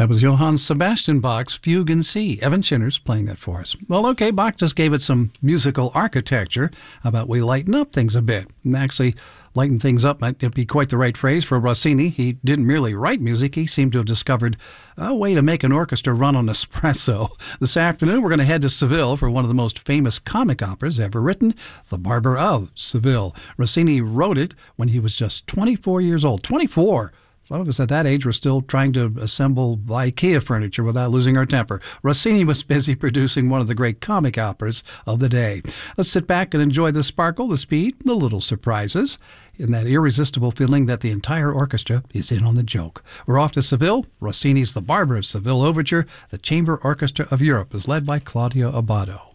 That was Johann Sebastian Bach's Fugue in C. Evan Chinner's playing that for us. Well, okay, Bach just gave it some musical architecture. How about we lighten up things a bit? And actually, lighten things up might be quite the right phrase for Rossini. He didn't merely write music, he seemed to have discovered a way to make an orchestra run on espresso. This afternoon, we're going to head to Seville for one of the most famous comic operas ever written, The Barber of Seville. Rossini wrote it when he was just 24 years old. 24! Some of us at that age were still trying to assemble IKEA furniture without losing our temper. Rossini was busy producing one of the great comic operas of the day. Let's sit back and enjoy the sparkle, the speed, the little surprises, and that irresistible feeling that the entire orchestra is in on the joke. We're off to Seville. Rossini's The Barber of Seville Overture. The Chamber Orchestra of Europe is led by Claudio Abbado.